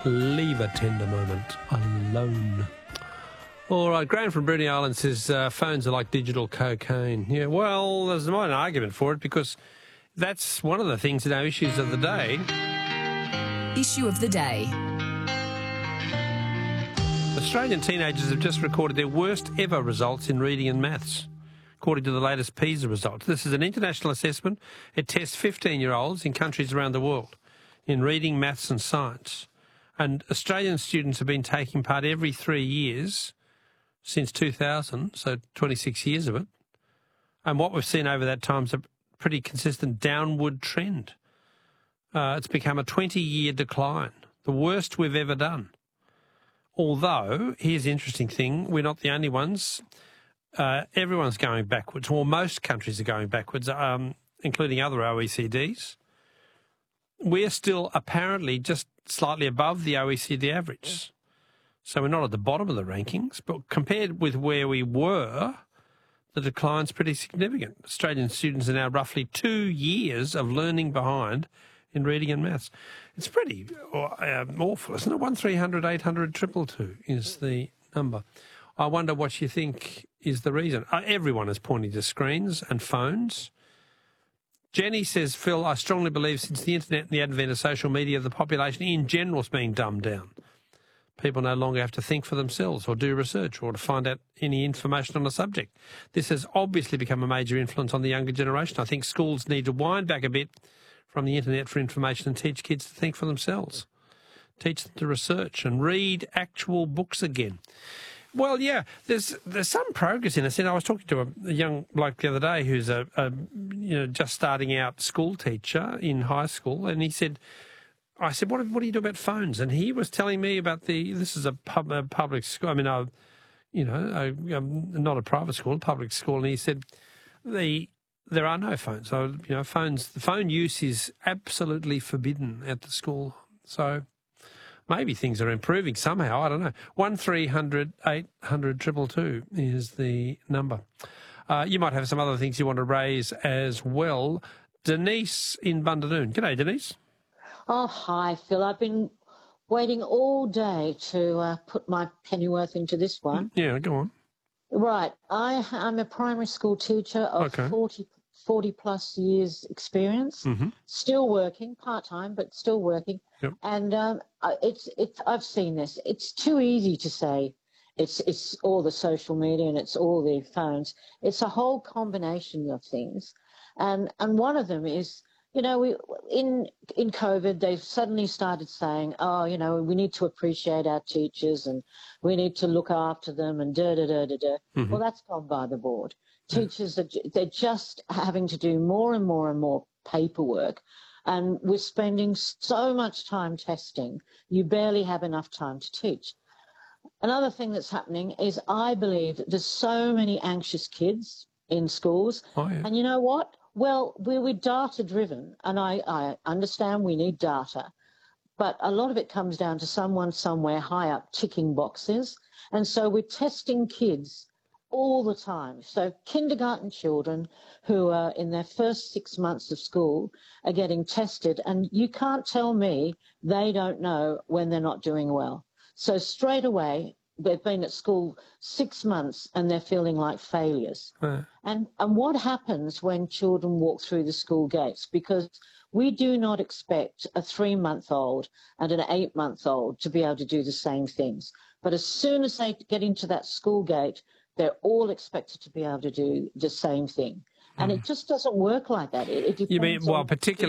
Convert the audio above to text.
Leave a tender moment alone. All right, Graham from Bruny Island says phones are like digital cocaine. Yeah, well, there's not an argument for it because that's one of the things in our issues of the day. Issue of the day. Australian teenagers have just recorded their worst ever results in reading and maths, according to the latest PISA results. This is an international assessment. It tests 15-year-olds in countries around the world in reading, maths and science. And Australian students have been taking part every 3 years since 2000, so 26 years of it. And what we've seen over that time is a pretty consistent downward trend. It's become a 20-year decline, the worst we've ever done. Although, here's the interesting thing, we're not the only ones. Everyone's going backwards, or most countries are going backwards, including other OECDs. We're still apparently just slightly above the OECD average. So we're not at the bottom of the rankings, but compared with where we were, the decline's pretty significant. Australian students are now roughly 2 years of learning behind in reading and maths. It's pretty awful, isn't it? 1300 800 222 is the number. I wonder what you think is the reason. Everyone is pointing to screens and phones. Jenny says, Phil, I strongly believe since the internet and the advent of social media, the population in general is being dumbed down. People no longer have to think for themselves or do research or to find out any information on a subject. This has obviously become a major influence on the younger generation. I think schools need to wind back a bit from the internet for information and teach kids to think for themselves. Teach them to research and read actual books again. Well, yeah, there's some progress in this. And I was talking to a young bloke the other day who's a just starting out school teacher in high school, and he said, I said, what do you do about phones? And he was telling me about this is a public school. I mean, not a private school, a public school. And he said, there are no phones. So, the phone use is absolutely forbidden at the school. So maybe things are improving somehow. I don't know. 1300 800 222 is the number. You might have some other things you want to raise as well. Denise in Bundadoon. G'day, Denise. Oh, hi, Phil. I've been waiting all day to put my pennyworth into this one. Yeah, go on. Right. I'm a primary school teacher of 40-plus years experience, still working, part-time, but still working. Yep. And I've seen this. It's too easy to say it's all the social media and it's all the phones. It's a whole combination of things. And one of them is, we in COVID, they've suddenly started saying, we need to appreciate our teachers and we need to look after them and da-da-da-da-da. Well, that's gone by the board. Teachers, they're just having to do more and more and more paperwork. And we're spending so much time testing, you barely have enough time to teach. Another thing that's happening is I believe there's so many anxious kids in schools. Oh, yeah. And you know what? Well, we're data-driven, and I understand we need data, but a lot of it comes down to someone somewhere high up ticking boxes, and so we're testing kids all the time. So kindergarten children who are in their first 6 months of school are getting tested, and you can't tell me they don't know when they're not doing well. So straight away, they've been at school 6 months and they're feeling like failures. And what happens when children walk through the school gates? Because we do not expect a 3-month-old and an 8-month-old to be able to do the same things. But as soon as they get into that school gate, they're all expected to be able to do the same thing. And it just doesn't work like that. It depends particularly